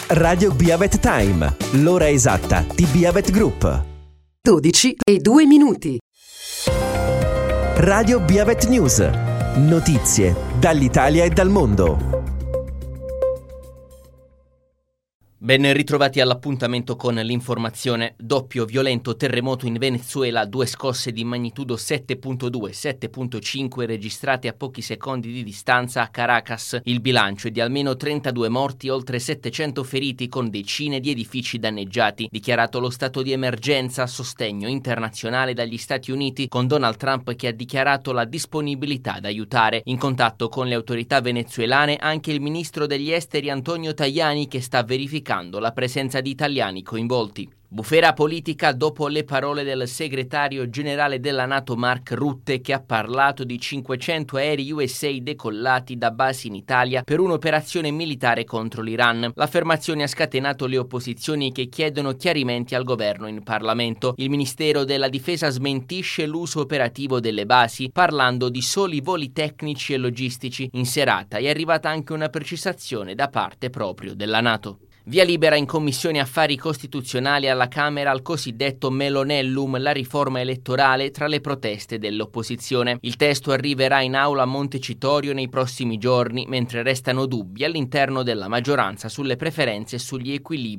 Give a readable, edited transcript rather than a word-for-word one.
Radio Biavet Time, l'ora esatta di Biavet Group. 12:02. Radio Biavet News, notizie dall'Italia e dal mondo. Ben ritrovati all'appuntamento con l'informazione. Doppio violento terremoto in Venezuela, 2 scosse di magnitudo 7.2, 7.5 registrate a pochi secondi di distanza a Caracas. Il bilancio è di almeno 32 morti, oltre 700 feriti con decine di edifici danneggiati. Dichiarato lo stato di emergenza a sostegno internazionale dagli Stati Uniti, con Donald Trump che ha dichiarato la disponibilità ad aiutare. In contatto con le autorità venezuelane anche il ministro degli esteri Antonio Tajani, che sta verificando la presenza di italiani coinvolti. Bufera politica dopo le parole del segretario generale della NATO Mark Rutte, che ha parlato di 500 aerei USA decollati da basi in Italia per un'operazione militare contro l'Iran. L'affermazione ha scatenato le opposizioni che chiedono chiarimenti al governo in Parlamento. Il Ministero della Difesa smentisce l'uso operativo delle basi, parlando di soli voli tecnici e logistici. In serata è arrivata anche una precisazione da parte proprio della NATO. Via libera in Commissione Affari Costituzionali alla Camera al cosiddetto Melonellum, la riforma elettorale tra le proteste dell'opposizione. Il testo arriverà in aula a Montecitorio nei prossimi giorni, mentre restano dubbi all'interno della maggioranza sulle preferenze e sugli equilibri